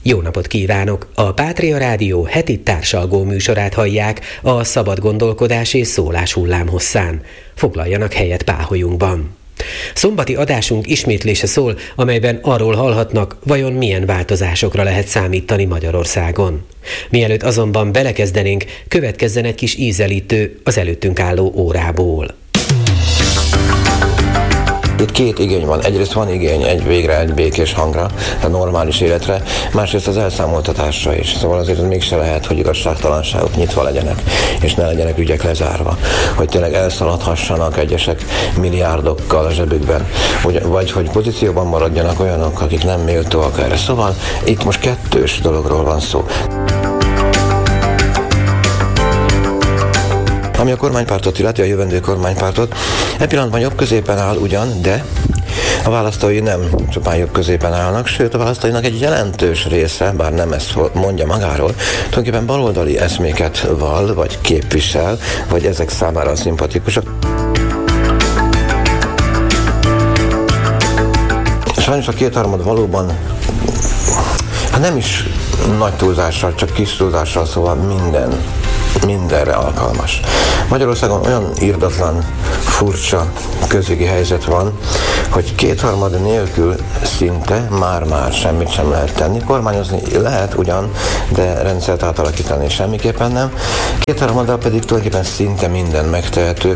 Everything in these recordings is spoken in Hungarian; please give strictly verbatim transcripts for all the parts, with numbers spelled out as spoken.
Jó napot kívánok! A Pátria Rádió heti társalgó műsorát hallják a szabad gondolkodás és szólás hullámhosszán. Foglaljanak helyet páholyunkban. Szombati adásunk ismétlése szól, amelyben arról hallhatnak, vajon milyen változásokra lehet számítani Magyarországon. Mielőtt azonban belekezdenénk, következzen egy kis ízelítő az előttünk álló órából. Itt két igény van. Egyrészt van igény egy végre, egy békés hangra, a normális életre, másrészt az elszámoltatásra is. Szóval azért mégse lehet, hogy igazságtalanságok nyitva legyenek, és ne legyenek ügyek lezárva. Hogy tényleg elszaladhassanak egyesek milliárdokkal a zsebükben, vagy hogy pozícióban maradjanak olyanok, akik nem méltóak erre. Szóval itt most kettős dologról van szó. Ami a kormánypártot illeti, a jövendő kormánypártot, e pillanatban jobb középen áll ugyan, de a választói nem csupán jobb középen állnak, sőt a választóinak egy jelentős része, bár nem ezt mondja magáról, tulajdonképpen baloldali eszméket val, vagy képvisel, vagy ezek számára szimpatikusak. Sajnos a kétharmad valóban, hát nem is nagy túlzással, csak kis túlzással, szóval minden, mindenre alkalmas. Magyarországon olyan irdatlan, furcsa közügyi helyzet van, hogy kétharmad nélkül szinte már-már semmit sem lehet tenni. Kormányozni lehet ugyan, de rendszert átalakítani semmiképpen nem. Kétharmaddal pedig tulajdonképpen szinte minden megtehető.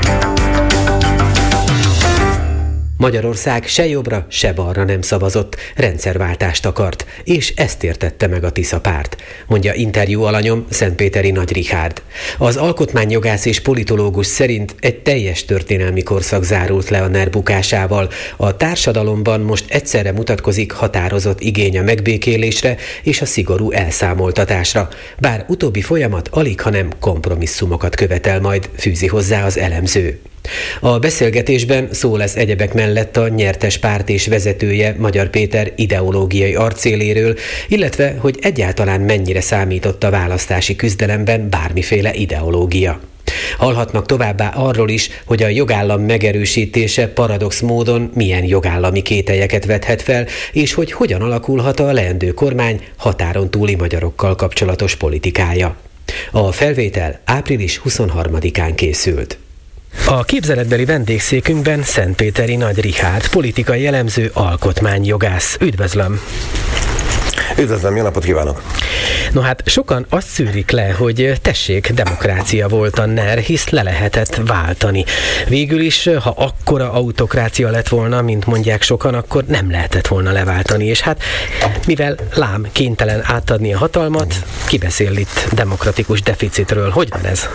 Magyarország se jobbra, se balra nem szavazott, rendszerváltást akart, és ezt értette meg a Tisza párt, mondja interjú alanyom Szentpéteri Nagy Richárd. Az alkotmányjogász és politológus szerint egy teljes történelmi korszak zárult le a NER bukásával. A társadalomban most egyszerre mutatkozik határozott igény a megbékélésre és a szigorú elszámoltatásra, bár utóbbi folyamat alig, hanem kompromisszumokat követel majd, fűzi hozzá az elemző. A beszélgetésben szó lesz egyebek mellett a nyertes párt és vezetője Magyar Péter ideológiai arcéléről, illetve hogy egyáltalán mennyire számított a választási küzdelemben bármiféle ideológia. Hallhatnak továbbá arról is, hogy a jogállam megerősítése paradox módon milyen jogállami kételyeket vethet fel, és hogy hogyan alakulhat a leendő kormány határon túli magyarokkal kapcsolatos politikája. A felvétel április huszonharmadikán készült. A képzeletbeli vendégszékünkben Szentpéteri Nagy Richárd, politikai elemző, alkotmányjogász. Üdvözlöm! Üdvözlöm, jó napot kívánok! No hát sokan azt szűrik le, hogy tessék, demokrácia volt a NER, hisz le lehetett váltani. Végül is, ha akkora autokrácia lett volna, mint mondják sokan, akkor nem lehetett volna leváltani. És hát, mivel lám kénytelen átadni a hatalmat, ki beszél itt demokratikus deficitről? Hogy van ez?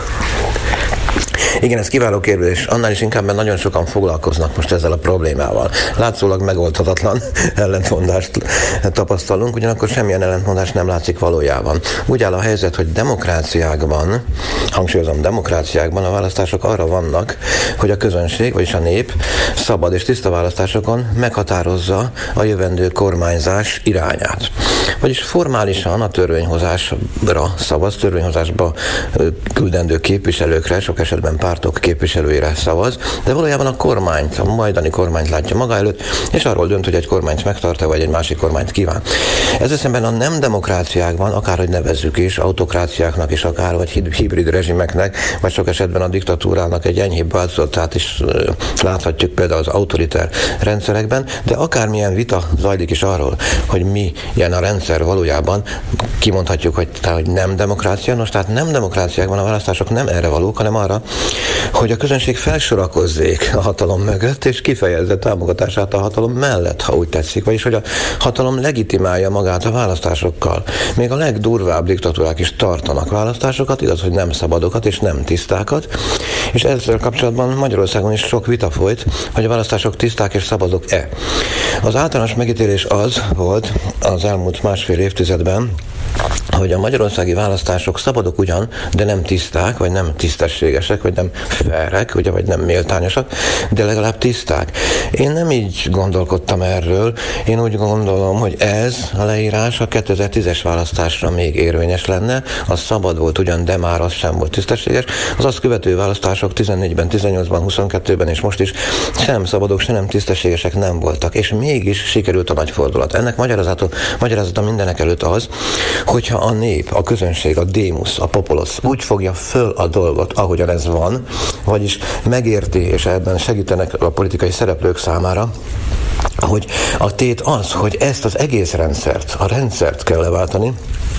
Igen, ez kiváló kérdés. Annál is inkább, mert nagyon sokan foglalkoznak most ezzel a problémával. Látszólag megoldhatatlan ellentmondást tapasztalunk, ugyanakkor semmilyen ellentmondás nem látszik valójában. Úgy áll a helyzet, hogy demokráciákban, hangsúlyozom, demokráciákban a választások arra vannak, hogy a közönség, vagyis a nép szabad és tiszta választásokon meghatározza a jövendő kormányzás irányát. Vagyis formálisan a törvényhozásra szavaz, törvényhozásba küldendő képviselőkre, sok esetben pártok képviselőire szavaz, de valójában a kormányt, a majdani kormányt látja maga előtt, és arról dönt, hogy egy kormányt megtart-e, vagy egy másik kormányt kíván. Ezzel szemben a nem demokráciákban, akárhogy nevezzük is, autokráciáknak is akár, vagy hibrid rezsimeknek, vagy sok esetben a diktatúrának egy enyhébb változatát is láthatjuk például az autoriter rendszerekben, de akármilyen vita zajlik is arról, hogy mi ilyen a rendszer valójában, kimondhatjuk, hogy, hogy nem demokrácia, nos, tehát nem demokráciákban a választások nem erre valók, hanem arra, hogy a közönség felsorakozzék a hatalom mögött, és kifejezze támogatását a hatalom mellett, ha úgy tetszik, vagyis hogy a hatalom legitimálja magát a választásokkal. Még a legdurvább diktatúrák is tartanak választásokat, igaz, hogy nem szabadokat és nem tisztákat, és ezzel kapcsolatban Magyarországon is sok vita folyt, hogy a választások tiszták és szabadok-e. Az általános megítélés az volt az elmúlt másfél évtizedben, hogy a magyarországi választások szabadok ugyan, de nem tiszták, vagy nem tisztességesek, vagy nem fairek, ugye, vagy nem méltányosak, de legalább tiszták. Én nem így gondolkodtam erről, én úgy gondolom, hogy ez a leírás a kétezer-tízes választásra még érvényes lenne, az szabad volt ugyan, de már az sem volt tisztességes. Az azt követő választások tizennégyben, tizennyolcban, huszonkettőben és most is sem szabadok, sem nem tisztességesek nem voltak, és mégis sikerült a nagy fordulat. Ennek magyarázata, magyarázata mindenek előtt az, hogyha a nép, a közönség, a démusz, a popolosz úgy fogja föl a dolgot, ahogyan ez van, vagyis megérti, és ebben segítenek a politikai szereplők számára, hogy a tét az, hogy ezt az egész rendszert, a rendszert kell leváltani,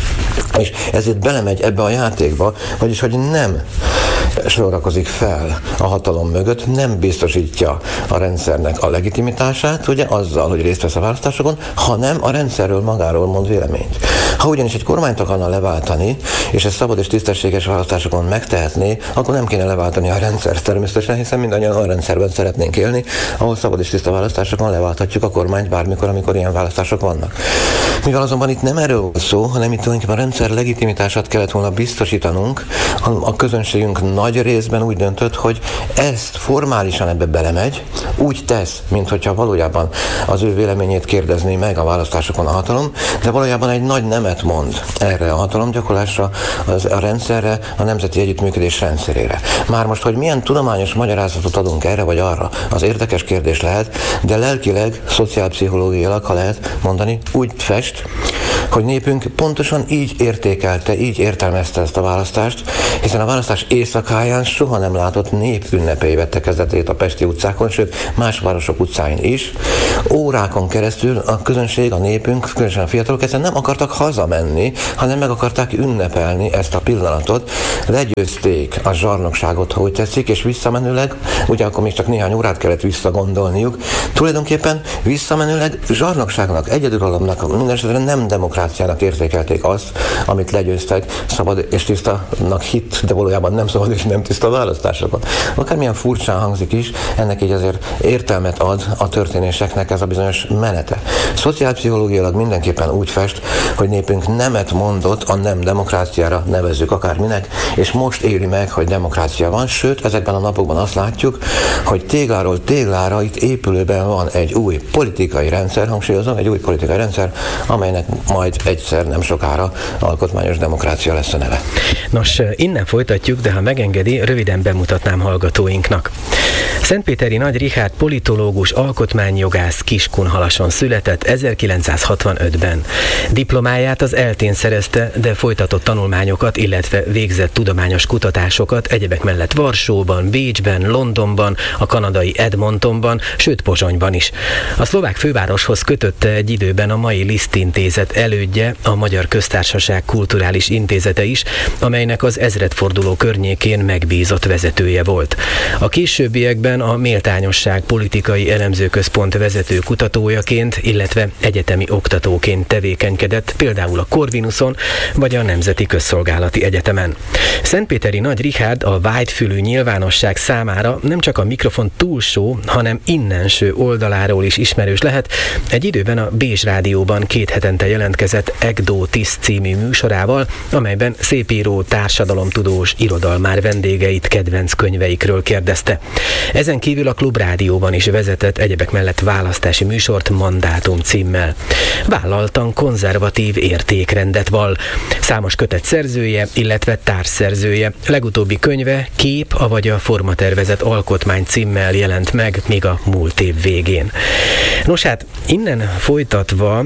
és ezért belemegy ebbe a játékba, vagyis hogy nem sorakozik fel a hatalom mögött, nem biztosítja a rendszernek a legitimitását, ugye azzal, hogy részt vesz a választásokon, hanem a rendszerről magáról mond véleményt. Ha ugyanis egy kormányt akarna leváltani, és ezt szabad és tisztességes választásokon megtehetné, akkor nem kéne leváltani a rendszert természetesen, hiszen mindannyian a rendszerben szeretnénk élni, ahol szabad és tiszta választásokon leválthatjuk a kormányt bármikor, amikor ilyen választások vannak. Mivel azonban itt nem erről volt szó, hanem itt tulajdonképpen a rendszer legitimitását kellett volna biztosítanunk, a közönségünk nagy részben úgy döntött, hogy ezt formálisan ebbe belemegy, úgy tesz, mintha valójában az ő véleményét kérdezné meg a választásokon a hatalom, de valójában egy nagy nemet mond erre a hatalomgyakorlásra, az, a rendszerre, a nemzeti együttműködés rendszerére. Már most, hogy milyen tudományos magyarázatot adunk erre vagy arra, az érdekes kérdés lehet, de lelkileg, szociálpszichológiailag, ha lehet mondani, úgy fest, hogy népünk pontosan így értékelte, így értelmezte ezt a választást, hiszen a választás éjszakáján soha nem látott népünnepei vette kezdetét a pesti utcákon, sőt más városok utcáin is. Órákon keresztül a közönség, a népünk, különösen a fiatalok egyszerűen nem akartak hazamenni, hanem meg akarták ünnepelni ezt a pillanatot, legyőzték a zsarnokságot, ha úgy tetszik, és visszamenőleg, ugye akkor még csak néhány órát kellett visszagondolniuk, tulajdonképpen visszamenőleg zsarnokságnak, egyedülalomnak, mindenesetre nem demokráciának értékelték azt, amit legyőztek szabad és tisztanak hit, de valójában nem szabad és nem tiszta választásokon. Akármilyen furcsán hangzik is, ennek így azért értelmet ad a történéseknek ez a bizonyos menete. Szociálpszichológiailag mindenképpen úgy fest, hogy népünk nemet mondott a nem demokráciára, nevezzük akárminek, és most éli meg, hogy demokrácia van, sőt, ezekben a napokban azt látjuk, hogy tégláról téglára itt épülőben van egy új politikai rendszer, hangsúlyozom, egy új politikai rendszer, amelynek majd egyszer nem sokára alkotmányos demokrácia lesz a neve. Nos, innen folytatjuk, de ha megengedi, röviden bemutatnám hallgatóinknak. Szentpéteri Nagy Richárd politológus, alkotmányjogász Kiskunhalason született ezerkilencszázhatvanötben. Diplomáját az eltén szerezte, de folytatott tanulmányokat, illetve végzett tudományos kutatásokat egyebek mellett Varsóban, Bécsben, Londonban, a kanadai Edmontonban, sőt Pozsonyban is. A szlovák fővároshoz kötötte egy időben a mai Liszt Intézet elődje, a Magyar Köztársaság Kulturális Intézete is, amelynek az ezredforduló környékén megbízott vezetője volt. A későbbiekben a Méltányosság Politikai Elemzőközpont vezető kutatójaként, illetve egyetemi oktatóként tevékenykedett, például a Corvinuson vagy a Nemzeti Közszolgálati Egyetemen. Szentpéteri Nagy Richárd a vágyfülű nyilvánosság számára nem csak a mikrofon túlsó, hanem innenső oldaláról is ismerős lehet. Egy időben a Bécs Rádióban két hetente jelentkezett Egdó Tisz című műsorával, amelyben szépíró, társadalomtudós, irodalmár vendégeit kedvenc könyveikről kérdezte. Ezen kívül a Klubrádióban is vezetett egyebek mellett választási műsort Mandátum címmel. Vállaltan konzervatív értékrendet vall. Számos kötet szerzője, illetve társszerzője. Legutóbbi könyve Kép, avagy a Formatervezet alkotmány címmel jelent meg még a múlt év végén. Nos hát, innen folytatva,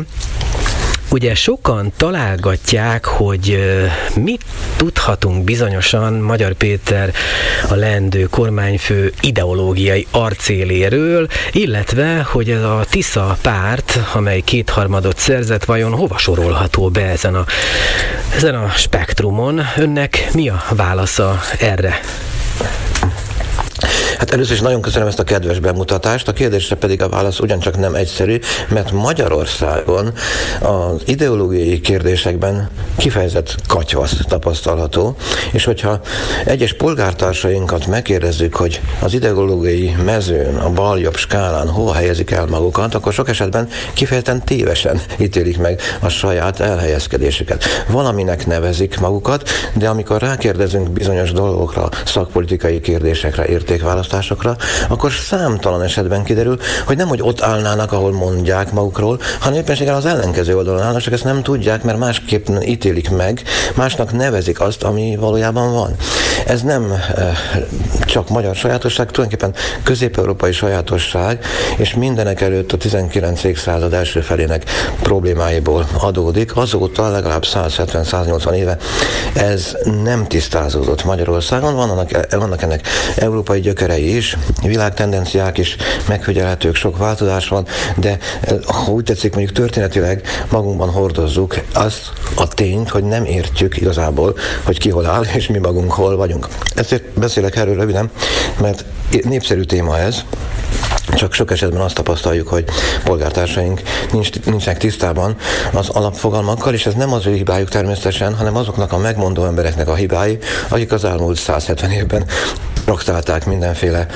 ugye sokan találgatják, hogy mit tudhatunk bizonyosan Magyar Péter, a leendő kormányfő ideológiai arcéléről, illetve, hogy ez a Tisza párt, amely kétharmadot szerzett, vajon hova sorolható be ezen a, ezen a spektrumon. Önnek mi a válasza erre? Hát először is nagyon köszönöm ezt a kedves bemutatást, a kérdésre pedig a válasz ugyancsak nem egyszerű, mert Magyarországon az ideológiai kérdésekben kifejezett katyvasz tapasztalható, és hogyha egyes polgártársainkat megkérdezzük, hogy az ideológiai mezőn, a bal-jobb skálán hova helyezik el magukat, akkor sok esetben kifejezetten tévesen ítélik meg a saját elhelyezkedésüket. Valaminek nevezik magukat, de amikor rákérdezünk bizonyos dolgokra, szakpolitikai kérdésekre, értékválasztásokra, akkor számtalan esetben kiderül, hogy nem, hogy ott állnának, ahol mondják magukról, hanem éppenséggel az ellenkező oldalon állnak, csak ezt nem tudják, mert másképp ítélik meg, másnak nevezik azt, ami valójában van. Ez nem e, csak magyar sajátosság, tulajdonképpen közép-európai sajátosság, és mindenek előtt a tizenkilencedik század első felének problémáiból adódik. Azóta legalább száz hetven száz nyolcvan éve ez nem tisztázódott Magyarországon. Vannak, vannak ennek európai gyökerei is, világtendenciák is megfigyelhetők, sok változás van, de ha úgy tetszik, mondjuk történetileg magunkban hordozzuk azt a tényt, hogy nem értjük igazából, hogy ki hol áll, és mi magunk hol vagyunk. Ezért beszélek erről röviden, mert népszerű téma ez, csak sok esetben azt tapasztaljuk, hogy polgártársaink nincs, nincsenek tisztában az alapfogalmakkal, és ez nem az ő hibájuk természetesen, hanem azoknak a megmondó embereknek a hibái, akik az elmúlt száz hetven évben traktálták mindenféle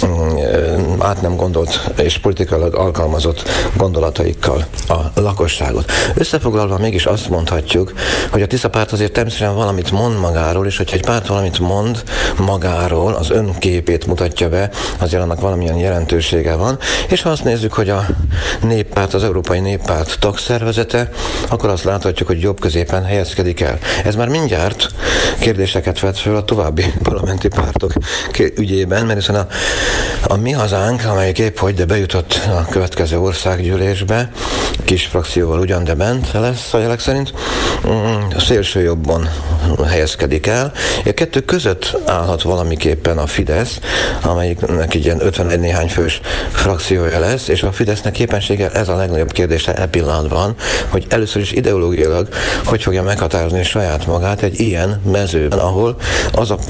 um, át nem gondolt és politikailag alkalmazott gondolataikkal a lakosságot. Összefoglalva mégis azt mondhatjuk, hogy a Tisza párt azért természetesen valamit mond magáról, és hogyha egy párt valamit mond magáról, az önképét mutatja be, azért annak valamilyen jelentősége van, és ha azt nézzük, hogy a néppárt, az Európai Néppárt tagszervezete, akkor azt láthatjuk, hogy jobb középen helyezkedik el. Ez már mindjárt kérdéseket vet föl a további parlamenti pártok ügyében, mert hiszen a, a Mi Hazánk, amelyik épp hogy, de bejutott a következő országgyűlésbe, kis frakcióval ugyan, de bent lesz a jelek szerint, a szélső jobban helyezkedik el. A kettő között állhat valamiképpen a Fidesz, amelyiknek így ilyen ötvenegy néhány fős frakciója lesz, és a Fidesznek éppenséggel ez a legnagyobb kérdése e pillanatban, hogy először is ideológiailag hogy fogja meghatározni saját magát egy ilyen mezőben, ahol az a